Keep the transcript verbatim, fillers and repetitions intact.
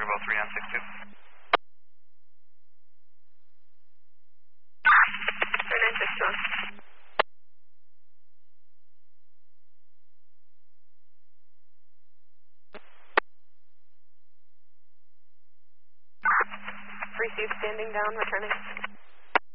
Target Ball three on six two. three nine six one. Receive standing down, returning.